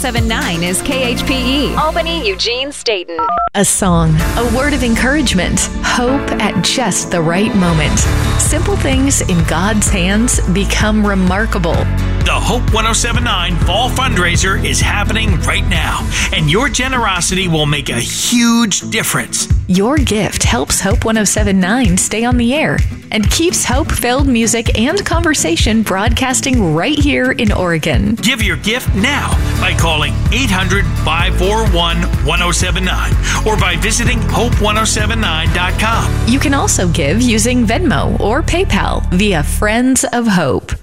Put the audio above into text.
79 is KHPE, Albany, Eugene, Staten. A song, a word of encouragement, hope at just the right moment. Simple things in God's hands become remarkable. The Hope 1079 Fall Fundraiser is happening right now, and your generosity will make a huge difference. Your gift helps Hope 1079 stay on the air and keeps hope-filled music and conversation broadcasting right here in Oregon. Give your gift now by calling 800-541-1079 or by visiting hope1079.com. You can also give using Venmo or PayPal via Friends of Hope.